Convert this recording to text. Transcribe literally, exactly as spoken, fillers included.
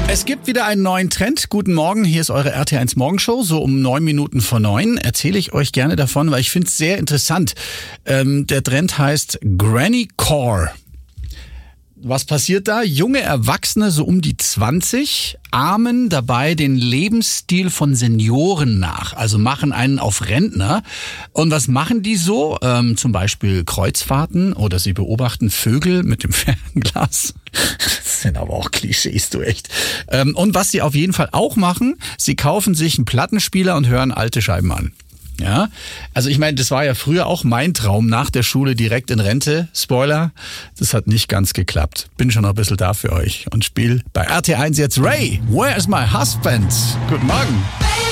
Es gibt wieder einen neuen Trend. Guten Morgen, hier ist eure R T eins Morgenshow. So um neun Minuten vor neun erzähle ich euch gerne davon, weil ich finde es sehr interessant. Ähm, der Trend heißt Granny Core. Was passiert da? Junge Erwachsene, so um die zwanzig, ahmen dabei den Lebensstil von Senioren nach. Also machen einen auf Rentner. Und was machen die so? Ähm, zum Beispiel Kreuzfahrten oder sie beobachten Vögel mit dem Fernglas. Das sind aber auch Klischees, du echt. Ähm, und was sie auf jeden Fall auch machen, sie kaufen sich einen Plattenspieler und hören alte Scheiben an. Ja, also ich meine, das war ja früher auch mein Traum, nach der Schule direkt in Rente. Spoiler, das hat nicht ganz geklappt. Bin schon noch ein bisschen da für euch und spiel bei R T eins jetzt Ray, Where is my husband? Guten Morgen.